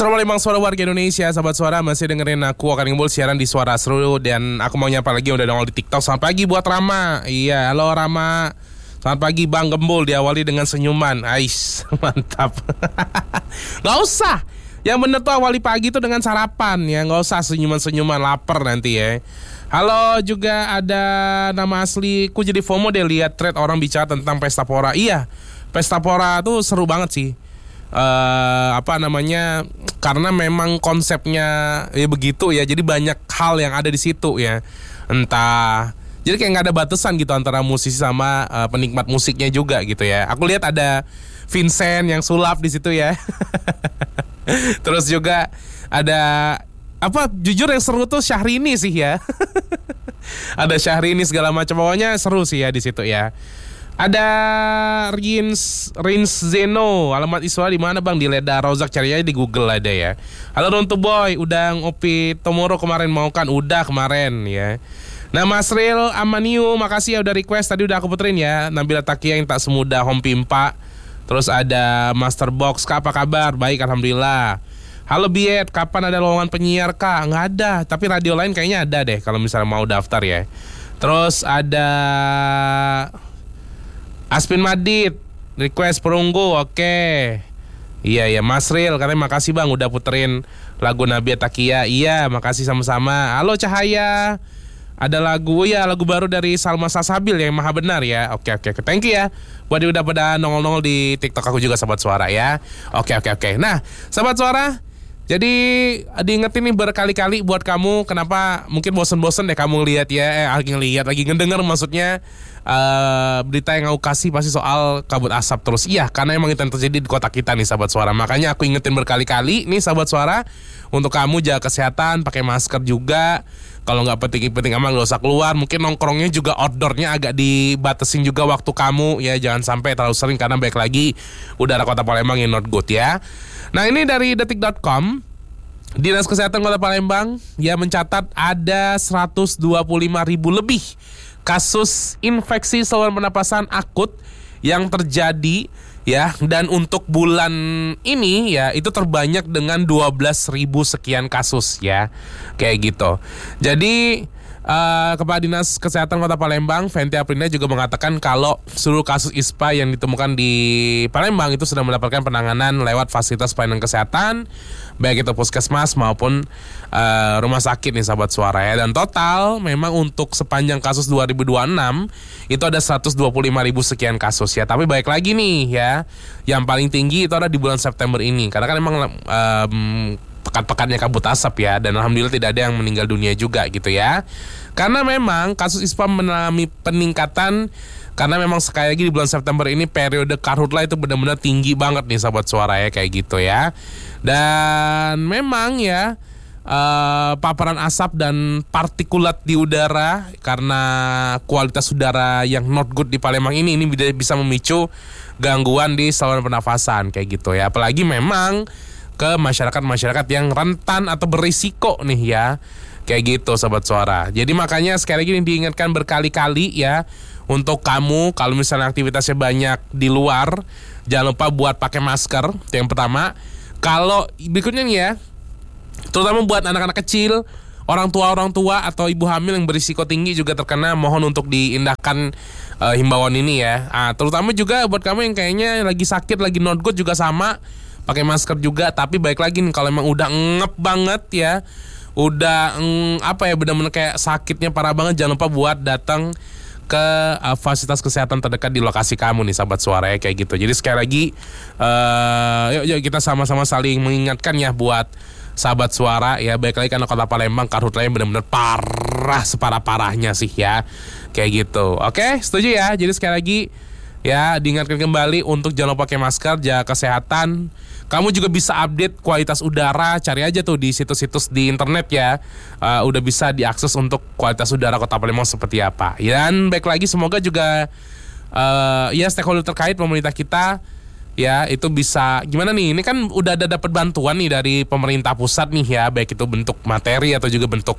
Assalamualaikum suara warga Indonesia, sahabat suara masih dengerin aku akan ngembul siaran di Suara Seru. Dan aku mau nyapa lagi udah nongol di TikTok. Selamat pagi buat Rama. Iya, halo Rama. Selamat pagi Bang Gembul, diawali dengan senyuman. Ais, mantap. Gak usah. Yang bener tuh awali pagi tuh dengan sarapan ya. Gak usah senyuman-senyuman, lapar nanti ya. Halo, juga ada nama asli. Ku jadi FOMO deh lihat thread orang bicara tentang Pesta Pora. Iya, Pesta Pora tuh seru banget sih. Karena memang konsepnya ya begitu ya, jadi banyak hal yang ada di situ ya, entah jadi kayak nggak ada batasan gitu antara musisi sama penikmat musiknya juga gitu ya. Aku lihat ada Vincent yang sulap di situ ya. Terus juga ada jujur yang seru tuh Syahrini sih ya. Ada Syahrini segala macam, pokoknya seru sih ya di situ ya. Ada Rins Zeno, alamat Iswa di mana Bang? Di Leda Rozak, cari aja di Google ada ya. Halo Ronto Boy, udah ngopi Tomorrow kemarin mau kan? Udah kemarin ya. Nah Mas Ril Amaniu, makasih ya udah request, tadi udah aku puterin ya. Nabila Takia yang tak semudah Home Pimpa. Terus ada Master Box, Kak apa kabar? Baik alhamdulillah. Halo Biet, kapan ada lowongan penyiar Kak? Nggak ada, tapi radio lain kayaknya ada deh kalau misalnya mau daftar ya. Terus ada Aspin Madit, request perunggu, oke. Iya Mas Ril, katanya makasih Bang udah puterin lagu Nabila Takia. Iya, makasih sama-sama. Halo Cahaya, ada lagu baru dari Salma Sasabil yang maha benar ya. Oke, thank you ya. Buat udah pada nongol-nongol di TikTok aku juga Sahabat Suara ya. Oke. Nah, Sahabat Suara, jadi diingetin nih berkali-kali buat kamu, kenapa mungkin bosen-bosen deh kamu lihat ya, lagi ngedenger maksudnya berita yang aku kasih pasti soal kabut asap terus. Iya, karena emang itu yang terjadi di kota kita nih Sahabat Suara. Makanya aku ingetin berkali-kali nih Sahabat Suara, untuk kamu jaga kesehatan, pakai masker juga. Kalau nggak penting-penting aman nggak usah keluar. Mungkin nongkrongnya juga outdoornya agak dibatasin juga waktu kamu ya, jangan sampai terlalu sering karena baik lagi udara kota Palembang yang not good ya. Nah ini dari detik.com, Dinas Kesehatan Kota Palembang ya mencatat ada 125.000 lebih kasus infeksi saluran pernapasan akut yang terjadi ya, dan untuk bulan ini ya itu terbanyak dengan 12.000 sekian kasus ya, kayak gitu. Jadi Kepala Dinas Kesehatan Kota Palembang, Fenty Aprinda juga mengatakan kalau seluruh kasus ISPA yang ditemukan di Palembang itu sudah mendapatkan penanganan lewat fasilitas pelayanan kesehatan, baik itu puskesmas maupun rumah sakit nih Sahabat Suara ya. Dan total memang untuk sepanjang kasus 2026 itu ada 125.000 sekian kasus ya. Tapi baik lagi nih ya, yang paling tinggi itu ada di bulan September ini, karena kan memang pekan-pekannya kabut asap ya, dan alhamdulillah tidak ada yang meninggal dunia juga gitu ya. Karena memang kasus ISPA mengalami peningkatan, karena memang sekali lagi di bulan September ini periode karhutla itu benar-benar tinggi banget nih Sahabat Suara ya, kayak gitu ya. Dan memang ya paparan asap dan partikulat di udara karena kualitas udara yang not good di Palembang ini bisa memicu gangguan di saluran pernafasan kayak gitu ya. Apalagi memang ke masyarakat yang rentan atau berisiko nih ya, kayak gitu Sahabat Suara. Jadi makanya sekali lagi diingatkan berkali-kali ya, untuk kamu kalau misalnya aktivitasnya banyak di luar, jangan lupa buat pakai masker, itu yang pertama. Kalau berikutnya nih ya, terutama buat anak-anak kecil, orang tua atau ibu hamil yang berisiko tinggi juga terkena, mohon untuk diindahkan himbauan ini ya. Terutama juga buat kamu yang kayaknya lagi sakit, lagi not good juga sama, pakai masker juga. Tapi baik lagi nih, kalau emang udah ngep banget ya, udah benar-benar kayak sakitnya parah banget, jangan lupa buat datang ke fasilitas kesehatan terdekat di lokasi kamu nih Sahabat Suara ya, kayak gitu. Jadi sekali lagi yuk kita sama-sama saling mengingatkan ya buat Sahabat Suara ya, baik lagi karena kota Palembang karhutlanya benar-benar parah, separah-parahnya sih ya, kayak gitu. Oke, setuju ya. Jadi sekali lagi ya, diingatkan kembali untuk jangan lupa pakai masker, jaga kesehatan. Kamu juga bisa update kualitas udara, cari aja tuh di situs-situs di internet ya. Udah bisa diakses untuk kualitas udara Kota Palembang seperti apa. Dan baik lagi, semoga juga ya stakeholder terkait pemerintah kita ya itu bisa gimana nih. Ini kan udah ada dapat bantuan nih dari pemerintah pusat nih ya, baik itu bentuk materi atau juga bentuk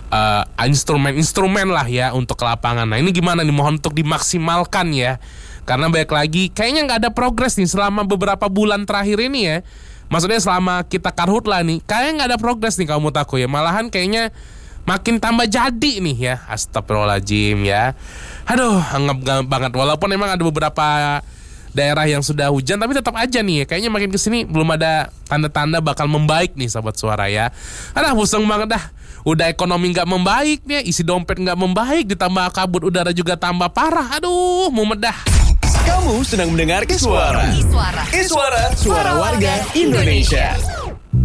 instrumen lah ya untuk ke lapangan. Nah ini gimana nih, mohon untuk dimaksimalkan ya. Karena baik lagi, kayaknya nggak ada progres nih selama beberapa bulan terakhir ini ya. Maksudnya selama kita karhutla nih, kayaknya nggak ada progres nih kamu tahu ya. Malahan kayaknya makin tambah jadi nih ya. Astagfirullahaladzim ya. Aduh, anggap banget. Walaupun emang ada beberapa daerah yang sudah hujan, tapi tetap aja nih ya, kayaknya makin kesini belum ada tanda-tanda bakal membaik nih Sobat Suara ya. Aduh, pusing banget dah. Udah ekonomi nggak membaik nih, isi dompet nggak membaik, ditambah kabut udara juga tambah parah. Aduh, mumet dah. Kamu sedang mendengar Suara. Suara warga Indonesia.